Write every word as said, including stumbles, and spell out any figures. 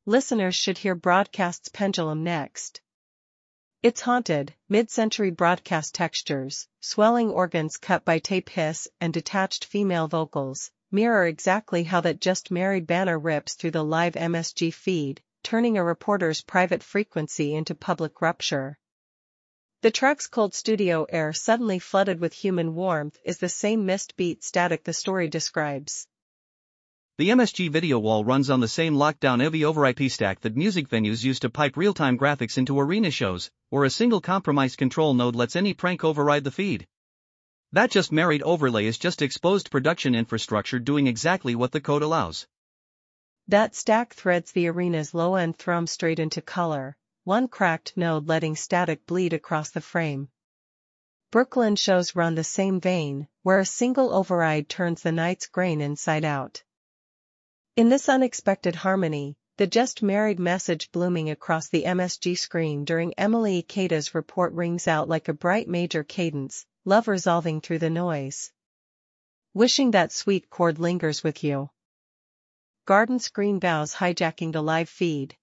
listeners should hear broadcast's pendulum next. Its haunted, mid-century broadcast textures, swelling organs cut by tape hiss and detached female vocals, mirror exactly how That Just Married banner rips through the live M S G feed, turning a reporter's private frequency into public rupture. The track's cold studio air suddenly flooded with human warmth is the same mist-beat static the story describes. The M S G video wall runs on the same lockdown I V over I P stack that music venues use to pipe real-time graphics into arena shows, or a single compromised control node lets any prank override the feed. That Just Married overlay is just exposed production infrastructure doing exactly what the code allows. That stack threads the arena's low-end thrum straight into color, one cracked node letting static bleed across the frame. Brooklyn shows run the same vein, where a single override turns the night's grain inside out. In this unexpected harmony, the Just Married message blooming across the M S G screen during Emily Ikeda's report rings out like a bright major cadence, love resolving through the noise. Wishing that sweet chord lingers with you. Garden screen bows hijacking the live feed,